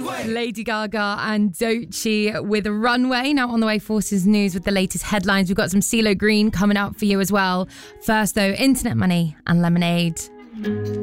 Lady Gaga and Doechii with Runway. Now on the way, Forces News with the latest headlines. We've got some CeeLo Green coming up for you as well. First though, Internet Money and Lemonade.